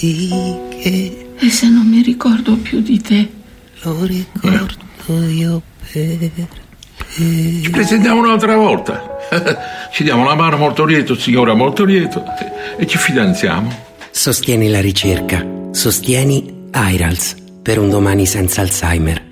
che E se non mi ricordo più di te? lo ricordo io per te. Ci presentiamo un'altra volta. Ci diamo la mano molto lieto, signora molto lieto, e ci fidanziamo. Sostieni la ricerca. Sostieni AIRALS per un domani senza Alzheimer.